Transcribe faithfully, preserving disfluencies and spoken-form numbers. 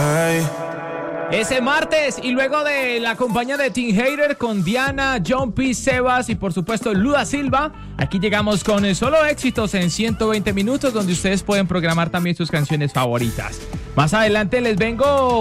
Ay. Ese martes y luego de la compañía de Teen Hater con Diana, John P. Sebas y por supuesto Luda Silva, aquí llegamos con el solo éxitos en ciento veinte minutos donde ustedes pueden programar también sus canciones favoritas. Más adelante les vengo